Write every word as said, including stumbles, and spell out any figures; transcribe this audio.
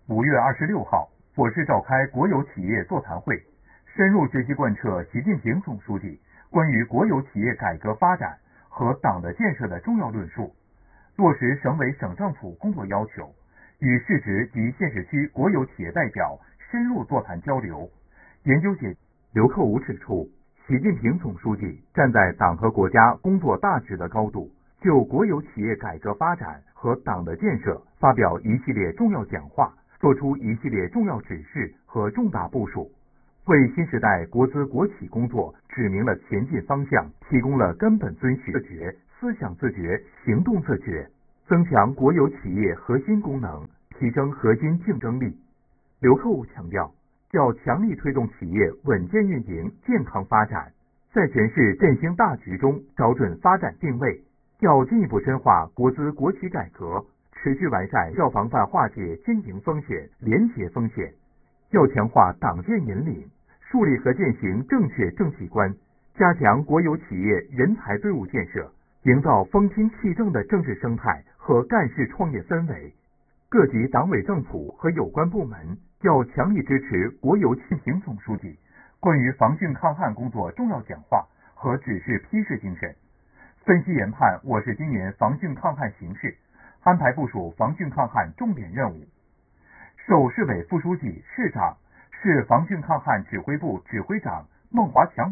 五月二十六号，我市召开国有企业座谈会，深入学习贯彻习近平总书记关于国有企业改革发展和党的建设的重要论述，落实省委省政府工作要求，与市直及县市区国有企业代表深入座谈交流，研究解。刘克武指出，习近平总书记站在党和国家工作大局的高度，就国有企业改革发展和党的建设发表一系列重要讲话，作出一系列重要指示和重大部署，为新时代国资国企工作指明了前进方向，提供了根本遵循自觉、思想自觉、行动自觉，增强国有企业核心功能，提升核心竞争力。刘克武强调，要强力推动企业稳健运营、健康发展，在全市振兴大局中找准发展定位，要进一步深化国资国企改革，持续完善要防范化解经营风险、廉洁风险，要强化党建引领，树立和践行正确政绩观，加强国有企业人才队伍建设，营造风清气正的政治生态和干事创业氛围。各级党委政府和有关部门要强力支持国有习近平总书记关于防汛抗旱工作重要讲话和指示批示精神，分析研判我市今年防汛抗旱形势，安排部署防汛抗旱重点任务。受市委副书记、市长、市防汛抗旱指挥部指挥长孟华强